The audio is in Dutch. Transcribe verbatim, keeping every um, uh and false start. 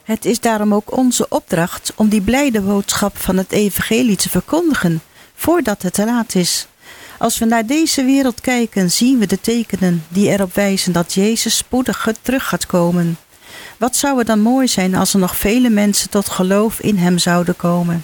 Het is daarom ook onze opdracht om die blijde boodschap van het evangelie te verkondigen, voordat het te laat is. Als we naar deze wereld kijken, zien we de tekenen die erop wijzen dat Jezus spoedig terug gaat komen. Wat zou het dan mooi zijn als er nog vele mensen tot geloof in hem zouden komen.